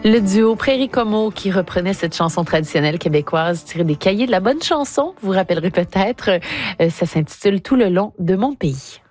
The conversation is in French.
Le duo Prairie Como qui reprenait cette chanson traditionnelle québécoise tirée des cahiers de la bonne chanson, vous vous rappellerez peut-être, ça s'intitule Tout le long de mon pays.